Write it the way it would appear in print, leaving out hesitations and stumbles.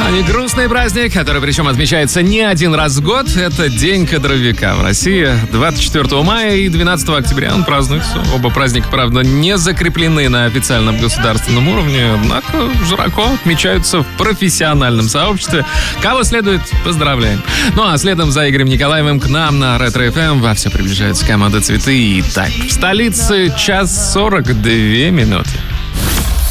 Не грустный праздник, который причем отмечается не один раз в год. Это День кадровика в России. 24 мая и 12 октября он празднуется. Оба праздника, правда, не закреплены на официальном государственном уровне, однако широко отмечаются в профессиональном сообществе. Кого следует, поздравляем. Ну а следом за Игорем Николаевым к нам на Ретро-ФМ во все приближается команда «Цветы». Итак, в столице 1:42.